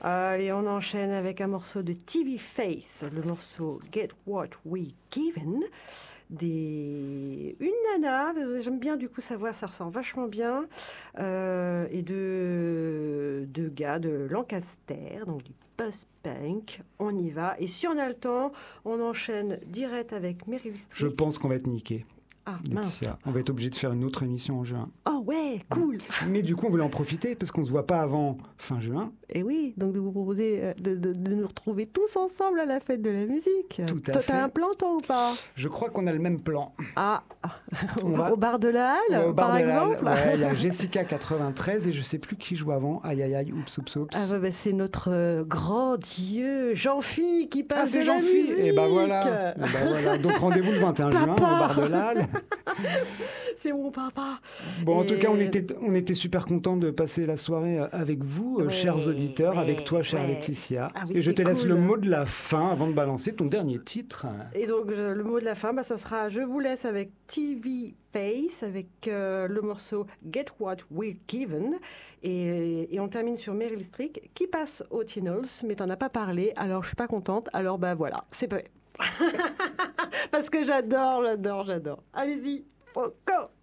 Allez, on enchaîne avec un morceau de TV Face, le morceau Get What We Given. Une nana, j'aime bien du coup savoir, ça ressent vachement bien, et deux gars de Lancaster, donc du post-punk. On y va, et si on a le temps, on enchaîne direct avec Meryl Streep. Je pense qu'on va être niqué. Ah, Laetitia, mince. on va être obligé de faire une autre émission en juin. Oh ouais, cool. Mais du coup, on voulait en profiter parce qu'on ne se voit pas avant fin juin. Et oui, donc de vous proposer de nous retrouver tous ensemble à la fête de la musique. Tout à toi, fait. T'as un plan, toi, ou pas? Je crois qu'on a le même plan. Ah, On va- au bar de la Halle, Au bar par de la Halle, exemple. ouais, il y a Jessica 93 et je ne sais plus qui joue avant. Aïe, aïe, aïe, oups, oups, oups. Ah bah, c'est notre grand dieu Jean-Phi qui passe c'est de la Jean-Phi. musique. Et ben voilà. Donc rendez-vous le 21 juin au bar de la Halle. C'est mon papa. Bon, en Et- tout cas, on était super contents de passer la soirée avec vous, Ouais, chers auditeurs, ouais, avec toi, chère ouais. Laetitia. Ah oui, et je te c'était laisse cool. le mot de la fin avant de balancer ton dernier titre. Et donc, le mot de la fin, ça sera « Je vous laisse avec TV Face, avec le morceau « Get What We're Given ». Et on termine sur Meryl Streep, qui passe au Teen-Halls, mais t'en as pas parlé, alors je suis pas contente. Alors, bah voilà, c'est prêt. Parce que j'adore. Allez-y, go!